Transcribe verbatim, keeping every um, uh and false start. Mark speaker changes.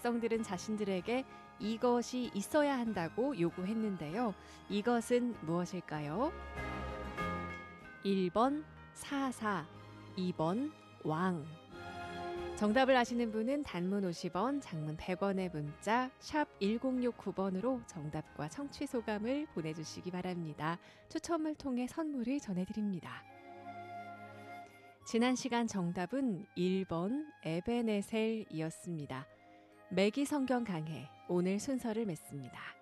Speaker 1: 백성들은 자신들에게 이것이 있어야 한다고 요구했는데요. 이것은 무엇일까요? 일 번 사사, 이 번 왕. 정답을 아시는 분은 단문 오십 원, 장문 백 원의 문자 샵 일공육구 번으로 정답과 청취 소감을 보내주시기 바랍니다. 추첨을 통해 선물을 전해드립니다. 지난 시간 정답은 일 번 에베네셀이었습니다. 매기 성경 강해 오늘 순서를 맺습니다.